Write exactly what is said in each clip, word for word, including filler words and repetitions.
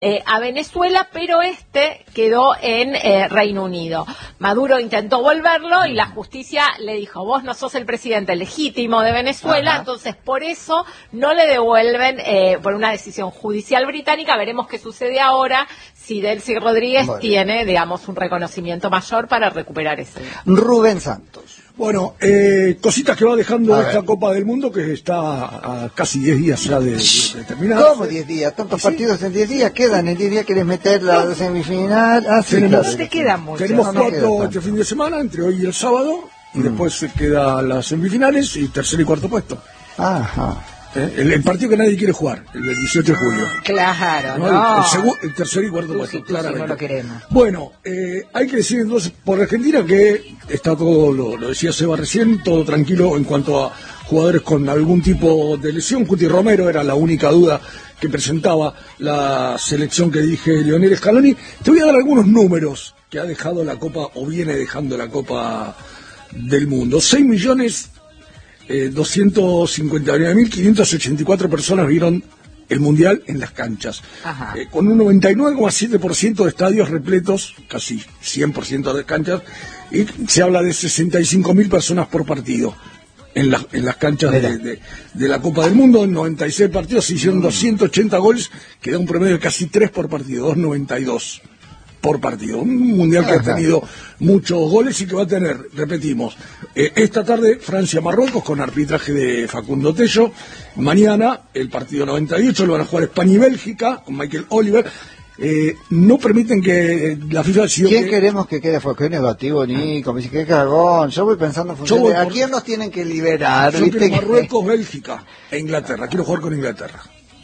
Eh, a Venezuela, pero este quedó en eh, Reino Unido. Maduro intentó volverlo y la justicia le dijo, vos no sos el presidente legítimo de Venezuela, Ajá. entonces por eso no le devuelven eh, por una decisión judicial británica. Veremos qué sucede ahora, si Delcy Rodríguez bueno. tiene, digamos, un reconocimiento mayor para recuperar ese. Rubén Santos. Bueno, eh, cositas que va dejando a esta ver. Copa del Mundo, que está a casi diez días ya de, de terminar. ¿Cómo diez días? ¿Tantos ¿Sí? partidos en diez días quedan? ¿En diez días querés meter la no. semifinal? Ah, sí, tenemos, claro. te quedan mucho. Tenemos no, no cuatro este fin de semana, entre hoy y el sábado, y mm. después se quedan las semifinales y tercer y cuarto puesto. Ajá. ¿Eh? El, el partido que nadie quiere jugar, el dieciocho de julio. Claro, no. no. El, el, segu, el tercer y cuarto tú puesto, sí, tú claramente. sí no lo queremos. Bueno, eh, hay que decir entonces por Argentina que está todo, lo, lo decía Seba recién, todo tranquilo en cuanto a jugadores con algún tipo de lesión. Cuti Romero era la única duda que presentaba la selección que dirige Lionel Scaloni. Te voy a dar algunos números que ha dejado la Copa, o viene dejando la Copa del Mundo. seis millones Eh, doscientos cincuenta y nueve mil quinientas ochenta y cuatro personas vieron el Mundial en las canchas, eh, con un noventa y nueve coma siete por ciento de estadios repletos, casi cien por ciento de canchas, y se habla de sesenta y cinco mil personas por partido en, la, en las canchas de, de, de la Copa del Mundo. En noventa y seis partidos se hicieron doscientos ochenta goles, que da un promedio de casi tres por partido, doscientos noventa y dos por partido. Un mundial que Ajá. ha tenido muchos goles y que va a tener, repetimos, eh, esta tarde Francia-Marruecos con arbitraje de Facundo Tello. Mañana el partido noventa y ocho lo van a jugar España y Bélgica con Michael Oliver. Eh, no permiten que la FIFA... Si ¿Quién que... queremos que quede fuera? ¿Qué negativo, Nico? Me dice, qué cagón. Yo voy pensando en función de... ¿A por... quién nos tienen que liberar? Yo quiero Marruecos, Bélgica e Inglaterra. Quiero jugar con Inglaterra.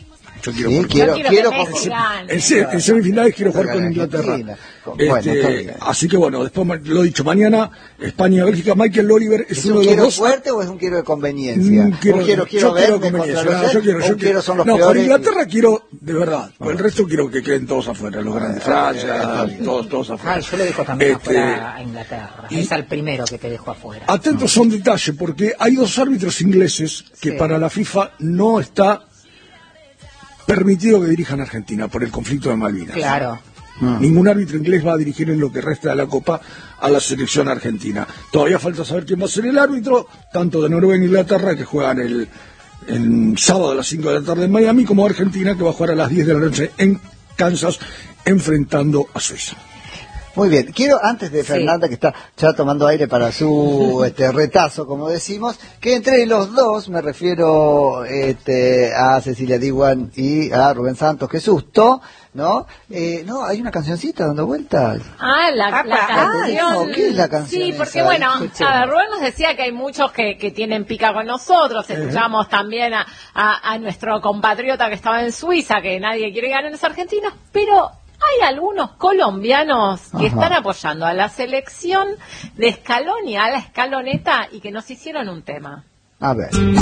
Yo quiero, sí, quiero, quiero, quiero que con... en, en, en semifinales quiero jugar con Inglaterra. Bueno, este, así que bueno, después lo he dicho, mañana España, Bélgica. Michael Oliver es, ¿Es uno un de quiero los dos. fuerte o es un quiero de conveniencia? Mm, quiero, un quiero, quiero yo quiero conveniencia. No, yo quiero, yo quiero. Son los no, peores con Inglaterra y... quiero de verdad. Con ah. el resto quiero que queden todos afuera, los grandes. Francia, eh, todos, todos afuera. Ah, yo le dejo también este, afuera a Inglaterra. Y... Es el primero que te dejo afuera. Atentos a un detalle, porque hay dos árbitros ingleses que sí. para la FIFA no está permitido que dirijan a Argentina por el conflicto de Malvinas. Claro. Mm. Ningún árbitro inglés va a dirigir en lo que resta de la Copa a la selección argentina. Todavía falta saber quién va a ser el árbitro, tanto de Noruega e Inglaterra, que juegan el, el sábado a las cinco de la tarde en Miami, como Argentina, que va a jugar a las diez de la noche en Kansas, enfrentando a Suiza. Muy bien, quiero antes de Fernanda, sí. que está ya tomando aire para su este, retazo, como decimos, que entre los dos, me refiero este, a Cecilia Diwan y a Rubén Santos, qué susto, ¿no? Eh, no, hay una cancioncita dando vueltas. Ah, la, la, la canción. No, ¿qué es la canción? Sí, porque esa? bueno, a ver, Rubén nos decía que hay muchos que, que tienen pica con nosotros, escuchamos uh-huh. también a, a, a nuestro compatriota que estaba en Suiza, que nadie quiere ganar a los argentinos, pero... hay algunos colombianos que Ajá. están apoyando a la selección de Scaloni, a la escaloneta, y que nos hicieron un tema. A ver.